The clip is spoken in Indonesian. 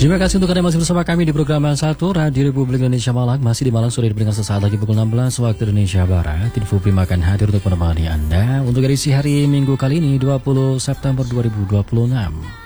Terima kasih untuk Anda masih bersama kami di program yang satu Radio Republik Indonesia Malang. Masih di Malang sudah diberikan sesaat lagi pukul 16 waktu Indonesia Barat. Info Prima akan hadir untuk menemani Anda untuk edisi hari Minggu kali ini 20 September 2026.